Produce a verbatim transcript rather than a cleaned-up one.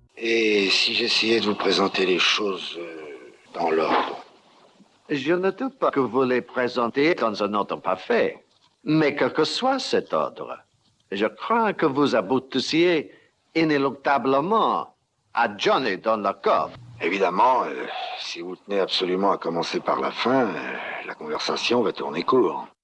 Et si j'essayais de vous présenter les choses euh, dans l'ordre? Je ne doute pas que vous les présentiez dans un ordre parfait. Mais quel que soit cet ordre, je crains que vous aboutissiez inéluctablement à Johnny dans le coffre. Évidemment, euh, si vous tenez absolument à commencer par la fin, euh, la conversation va tourner court.